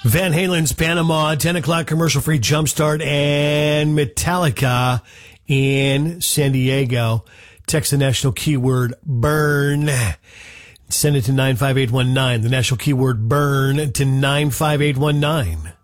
Van Halen's Panama, 10 o'clock commercial-free Jumpstart, and Metallica in San Diego. Text the national keyword BURN. Send it to 95819. The national keyword BURN to 95819.